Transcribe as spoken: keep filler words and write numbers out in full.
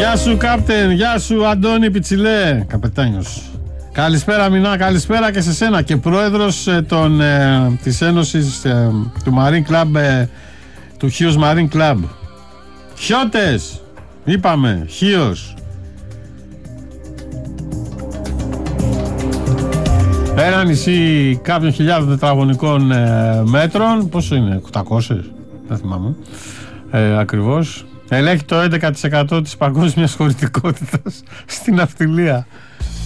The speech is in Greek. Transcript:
Γεια σου Κάπτεν, γεια σου Αντώνη Πιτσιλέ, καπετάνιος. Καλησπέρα Μινά, καλησπέρα και σε σένα. Και πρόεδρος ε, των, ε, της Ένωσης ε, του Marine Club, ε, του Χίος Marine Club. Χιώτες, είπαμε, Χίος. Ένα νησί κάποιων χιλιάδων τετραγωνικών ε, μέτρων. Πόσο είναι, οκτακόσια, δεν θυμάμαι ε, ακριβώς. Ελέγχει το έντεκα τοις εκατό της παγκόσμιας χωρητικότητας στην ναυτιλία.